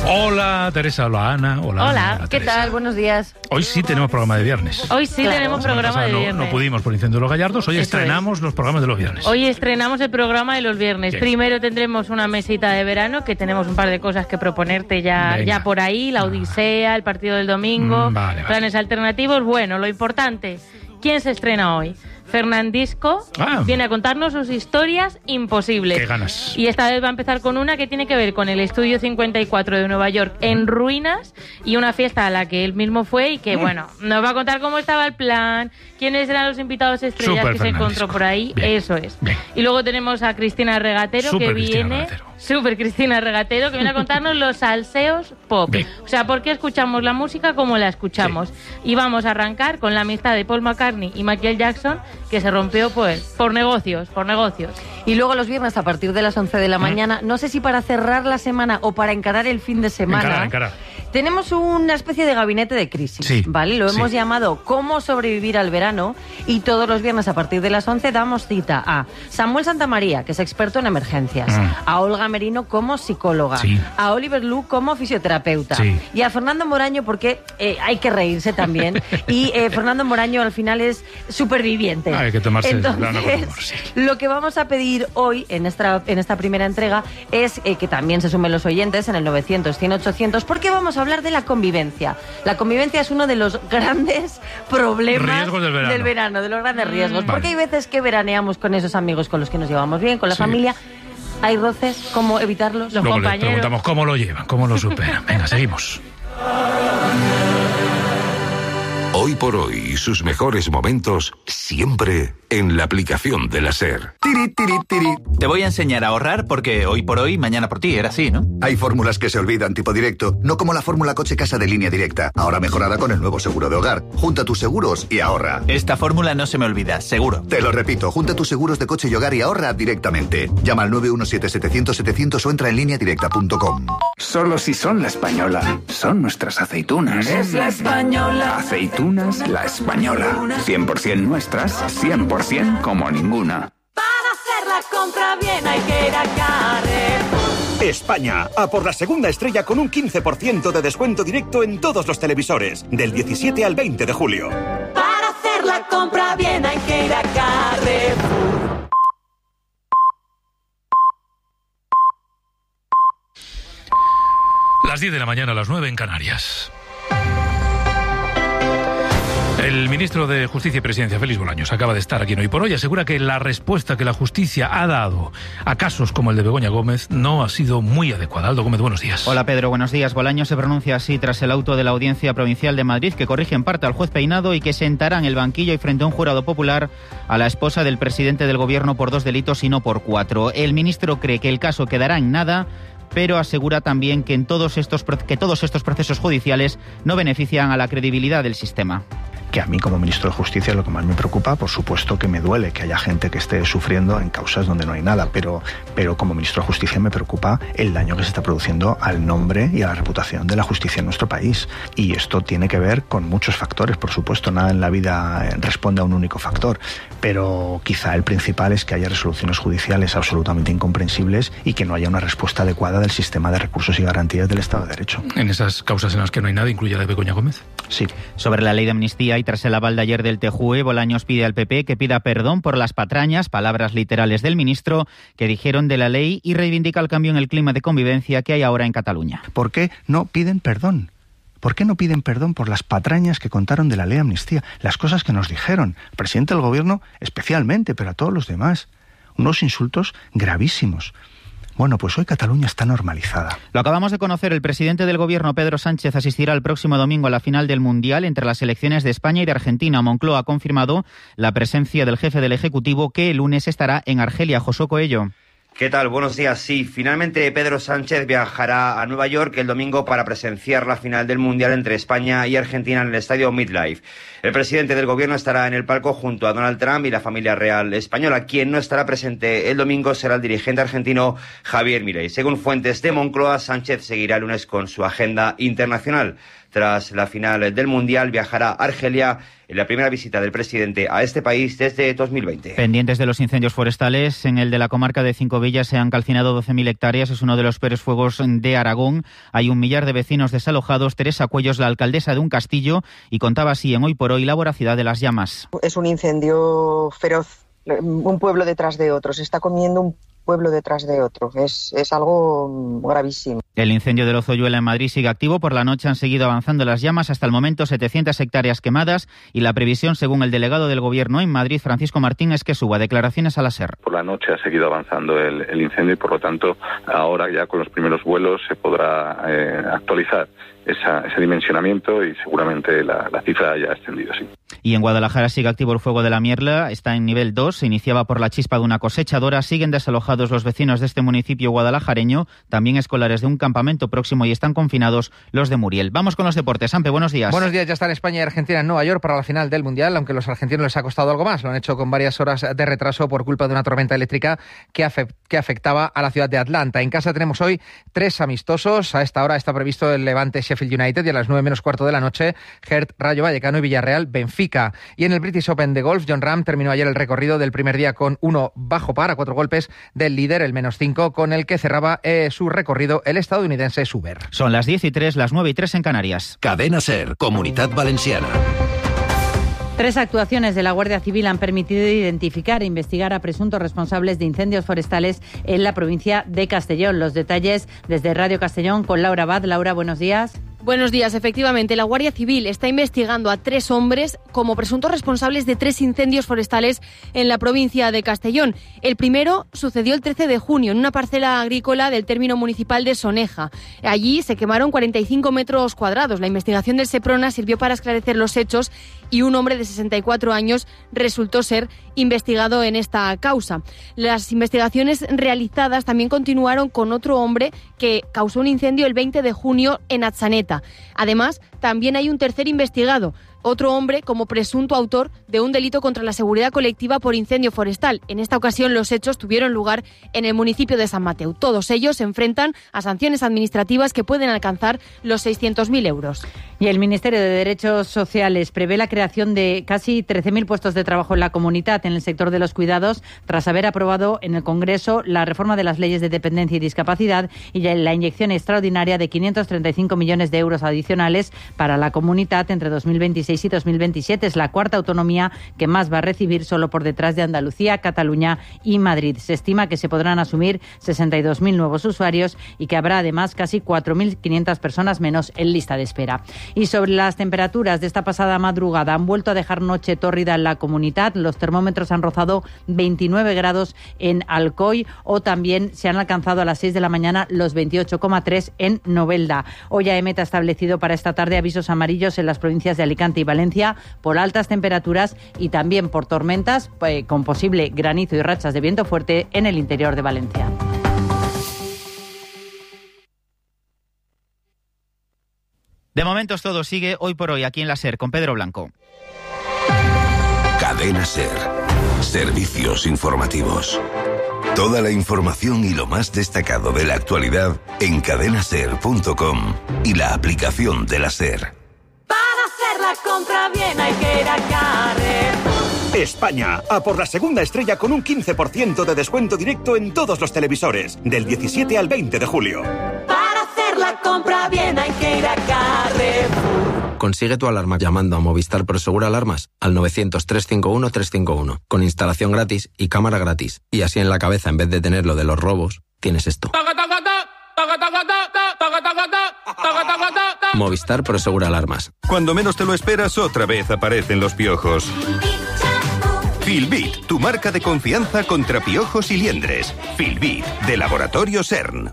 Hola Teresa, hola Ana, Hola, ¿qué Teresa. tal? Buenos días. Hoy sí tenemos programa de viernes. Hoy sí tenemos programa de viernes. No pudimos por Incendio de los Gallardos, hoy estrenamos los programas de los viernes. Hoy estrenamos el programa de los viernes. Bien. Primero tendremos una mesita de verano, que tenemos un par de cosas que proponerte ya por ahí, la Odisea, el partido del domingo, Vale. planes alternativos. Bueno, lo importante, ¿quién se estrena hoy? Fernandisco viene a contarnos sus historias imposibles. ¡Qué ganas! Y esta vez va a empezar con una que tiene que ver con el Estudio 54 de Nueva York en ruinas y una fiesta a la que él mismo fue y que, bueno, nos va a contar cómo estaba el plan, quiénes eran los invitados estrellas Súper que se encontró por ahí. Bien. Eso es. Bien. Y luego tenemos a Cristina Regatero, Súper que Cristina viene... Regatero. Súper Cristina Regatero, que viene a contarnos los salseos pop. Bien. O sea, por qué escuchamos la música como la escuchamos. Sí. Y vamos a arrancar con la amistad de Paul McCartney y Michael Jackson, que se rompió pues por negocios. Y luego los viernes a partir de las 11 de la mañana, no sé si para cerrar la semana o para encarar el fin de semana, Encarar. tenemos una especie de gabinete de crisis, Sí, ¿vale? Lo sí. hemos llamado ¿Cómo sobrevivir al verano? Y todos los viernes a partir de las 11 damos cita a Samuel Santamaría, que es experto en emergencias, a Olga Merino como psicóloga, Sí. a Oliver Lu como fisioterapeuta Sí. y a Fernando Moraño porque hay que reírse también y Fernando Moraño al final es superviviente. Hay que tomarse el verano con Entonces, humor, sí. lo que vamos a pedir hoy en esta primera entrega es que también se sumen los oyentes en el 900-100-800 porque vamos a hablar de la convivencia. La convivencia es uno de los grandes problemas Riesgos del verano. de los grandes riesgos. Vale. Porque hay veces que veraneamos con esos amigos con los que nos llevamos bien, con la Sí. familia. Hay roces, ¿cómo evitarlos? Los Luego les compañeros. preguntamos cómo lo llevan, cómo lo superan. Venga, seguimos. Hoy por hoy, sus mejores momentos siempre en la aplicación de la SER. Tiri, tiri, tiri. Te voy a enseñar a ahorrar porque hoy por hoy, mañana por ti, era así, ¿no? Hay fórmulas que se olvidan tipo directo, no como la fórmula coche casa de Línea Directa, ahora mejorada con el nuevo seguro de hogar. Junta tus seguros y ahorra. Esta fórmula no se me olvida, seguro. Te lo repito, junta tus seguros de coche y hogar y ahorra directamente. Llama al 917-700-700 o entra en lineadirecta.com. Solo si son la española. Son nuestras aceitunas. Es la española. Aceitunas La Española. 100% nuestras, 100% como ninguna. Para hacer la compra bien hay que ir a Carrefour. España, a por la segunda estrella con un 15% de descuento directo en todos los televisores, del 17 al 20 de julio. Para hacer la compra bien hay que ir a Carrefour. Las 10 de la mañana, a las 9 en Canarias. El ministro de Justicia y Presidencia, Félix Bolaños, acaba de estar aquí en Hoy por Hoy. Asegura que la respuesta que la justicia ha dado a casos como el de Begoña Gómez no ha sido muy adecuada. Aldo Gómez, buenos días. Hola Pedro, buenos días. Bolaños se pronuncia así tras el auto de la Audiencia Provincial de Madrid que corrige en parte al juez Peinado y que sentará en el banquillo y frente a un jurado popular a la esposa del presidente del gobierno por 2 delitos y no por 4. El ministro cree que el caso quedará en nada, pero asegura también que todos estos procesos judiciales no benefician a la credibilidad del sistema. Que a mí como ministro de Justicia lo que más me preocupa, por supuesto que me duele que haya gente que esté sufriendo en causas donde no hay nada, pero como ministro de Justicia me preocupa el daño que se está produciendo al nombre y a la reputación de la justicia en nuestro país. Y esto tiene que ver con muchos factores, por supuesto, nada en la vida responde a un único factor, pero quizá el principal es que haya resoluciones judiciales absolutamente incomprensibles y que no haya una respuesta adecuada del sistema de recursos y garantías del Estado de Derecho. En esas causas en las que no hay nada, ¿incluye la de Begoña Gómez? Sí. Sobre la ley de amnistía y tras el aval de ayer del TJUE, Bolaños pide al PP que pida perdón por las patrañas, palabras literales del ministro, que dijeron de la ley y reivindica el cambio en el clima de convivencia que hay ahora en Cataluña. ¿Por qué no piden perdón? ¿Por qué no piden perdón por las patrañas que contaron de la ley de amnistía? Las cosas que nos dijeron, el presidente del gobierno especialmente, pero a todos los demás. Unos insultos gravísimos. Bueno, pues hoy Cataluña está normalizada. Lo acabamos de conocer, el presidente del gobierno, Pedro Sánchez, asistirá el próximo domingo a la final del Mundial entre las selecciones de España y de Argentina. Moncloa ha confirmado la presencia del jefe del Ejecutivo, que el lunes estará en Argelia. Josué Coello. ¿Qué tal? Buenos días. Sí, finalmente Pedro Sánchez viajará a Nueva York el domingo para presenciar la final del Mundial entre España y Argentina en el estadio MetLife. El presidente del gobierno estará en el palco junto a Donald Trump y la familia real española. Quien no estará presente el domingo será el dirigente argentino Javier Milei. Según fuentes de Moncloa, Sánchez seguirá el lunes con su agenda internacional. Tras la final del Mundial viajará a Argelia en la primera visita del presidente a este país desde 2020. Pendientes de los incendios forestales, en el de la comarca de Cinco Villas se han calcinado 12.000 hectáreas. Es uno de los peores fuegos de Aragón. Hay 1 millar de vecinos desalojados. Teresa Cuellos, la alcaldesa de un castillo, y contaba así en Hoy por Hoy la voracidad de las llamas. Es un incendio feroz, un pueblo detrás de otro. Se está comiendo un pueblo detrás de otro. Es algo gravísimo. El incendio de Lozoyuela en Madrid sigue activo. Por la noche han seguido avanzando las llamas. Hasta el momento 700 hectáreas quemadas, y la previsión, según el delegado del Gobierno en Madrid, Francisco Martín, es que suba. Declaraciones a la SER. Por la noche ha seguido avanzando el incendio y, por lo tanto, ahora ya con los primeros vuelos se podrá actualizar ese dimensionamiento y seguramente la cifra haya ascendido, sí. Y en Guadalajara sigue activo el fuego de la Mierla, está en nivel 2, se iniciaba por la chispa de una cosechadora. Siguen desalojados los vecinos de este municipio guadalajareño, también escolares de un campamento próximo, y están confinados los de Muriel. Vamos con los deportes. Ampe, buenos días. Buenos días, ya están España y Argentina en Nueva York para la final del Mundial, aunque a los argentinos les ha costado algo más. Lo han hecho con varias horas de retraso por culpa de una tormenta eléctrica que afectaba a la ciudad de Atlanta. En casa tenemos hoy 3 amistosos. A esta hora está previsto el Levante Sheffield United, y a las 9 menos cuarto de la noche Hertha Rayo Vallecano y Villarreal Benfica. Y en el British Open de golf, Jon Rahm terminó ayer el recorrido del primer día con 1 bajo par, a 4 golpes del líder, el -5, con el que cerraba su recorrido el estadounidense Suber. Son las 10:03, las 9:03 en Canarias. Cadena SER, Comunitat Valenciana. 3 actuaciones de la Guardia Civil han permitido identificar e investigar a presuntos responsables de incendios forestales en la provincia de Castellón. Los detalles desde Radio Castellón con Laura Abad. Laura, buenos días. Buenos días. Efectivamente, la Guardia Civil está investigando a 3 hombres como presuntos responsables de 3 incendios forestales en la provincia de Castellón. El primero sucedió el 13 de junio en una parcela agrícola del término municipal de Soneja. Allí se quemaron 45 metros cuadrados. La investigación del Seprona sirvió para esclarecer los hechos, y un hombre de 64 años resultó ser investigado en esta causa. Las investigaciones realizadas también continuaron con otro hombre que causó un incendio el 20 de junio en Atsaneta. Además, también hay un tercer investigado, otro hombre como presunto autor de un delito contra la seguridad colectiva por incendio forestal. En esta ocasión los hechos tuvieron lugar en el municipio de San Mateu. Todos ellos se enfrentan a sanciones administrativas que pueden alcanzar los 600.000 euros. Y el Ministerio de Derechos Sociales prevé la creación de casi 13.000 puestos de trabajo en la comunidad en el sector de los cuidados, tras haber aprobado en el Congreso la reforma de las leyes de dependencia y discapacidad y la inyección extraordinaria de 535 millones de euros adicionales para la comunidad entre 2026 y 2027. Es la cuarta autonomía que más va a recibir, solo por detrás de Andalucía, Cataluña y Madrid. Se estima que se podrán asumir 62.000 nuevos usuarios y que habrá además casi 4.500 personas menos en lista de espera. Y sobre las temperaturas de esta pasada madrugada, han vuelto a dejar noche tórrida en la comunidad. Los termómetros han rozado 29 grados en Alcoy, o también se han alcanzado a las 6 de la mañana los 28,3 en Novelda. Hoy AEMET ha establecido para esta tarde avisos amarillos en las provincias de Alicante y Valencia por altas temperaturas y también por tormentas con posible granizo y rachas de viento fuerte en el interior de Valencia. De momento todo sigue Hoy por Hoy aquí en la SER con Pedro Blanco. Cadena SER. Servicios informativos. Toda la información y lo más destacado de la actualidad en cadenaser.com y la aplicación de la SER. Para hacer la compra bien hay que ir a Carrefour. España, a por la segunda estrella con un 15% de descuento directo en todos los televisores, del 17 al 20 de julio. Para hacer la compra bien hay que ir a Carrefour. Consigue tu alarma llamando a Movistar Prosegur Alarmas al 900-351-351, con instalación gratis y cámara gratis. Y así en la cabeza, en vez de tener lo de los robos, tienes esto. Movistar Prosegur Alarmas. Cuando menos te lo esperas, otra vez aparecen los piojos. Filbit, tu marca de confianza contra piojos y liendres. Filbit, de Laboratorio CERN.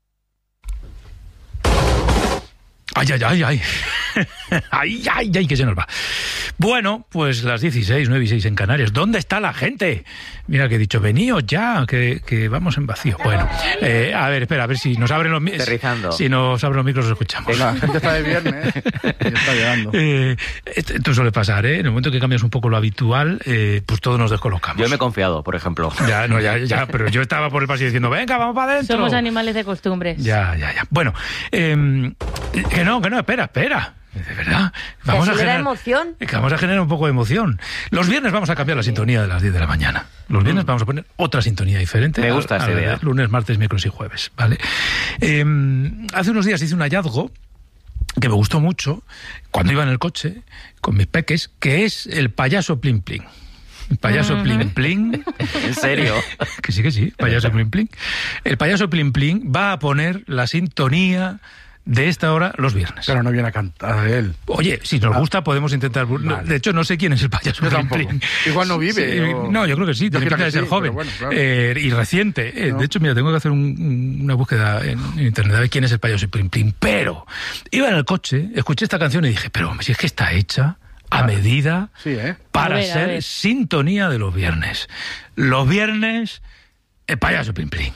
Ay, ay, ay, ay. Ay, ay, ay, que se nos va. Bueno, pues las 16, 9 y 6 en Canarias. ¿Dónde está la gente? Mira que he dicho, veníos ya, que vamos en vacío. Bueno, a ver, espera, a ver si nos abren los micros. Si nos abren los micros, los escuchamos. Venga, la gente está de viernes, y está llegando. Esto suele pasar, ¿eh? En el momento que cambias un poco lo habitual, pues todos nos descolocamos. Yo me he confiado, por ejemplo. Ya, pero yo estaba por el pasillo diciendo, venga, vamos para adentro. Somos animales de costumbres. Ya. Bueno, que no, espera. De verdad. Vamos a generar emoción. Vamos a generar un poco de emoción. Los viernes vamos a cambiar la sintonía de las 10 de la mañana. Los viernes vamos a poner otra sintonía diferente. Me gusta esa idea. Lunes, martes, miércoles y jueves, ¿vale? Hace unos días hice un hallazgo que me gustó mucho cuando iba en el coche con mis peques, que es el payaso Plin Plin. El payaso Plin Plin. ¿En serio? Que sí, payaso Plin Plin. El payaso Plin Plin va a poner la sintonía de esta hora los viernes. Pero no viene a cantar él. Oye, si nos gusta podemos intentar... Vale. De hecho, no sé quién es el payaso Plin Plin. Igual no vive. Sí, no, yo creo que sí, tiene pinta de ser joven. Bueno, claro. Y reciente. No. De hecho, mira, tengo que hacer una búsqueda en internet a ver quién es el payaso Plin Plin. Pero iba en el coche, escuché esta canción y dije, pero si es que está hecha a medida para ser sintonía de los viernes. Los viernes, el payaso Plin Plin.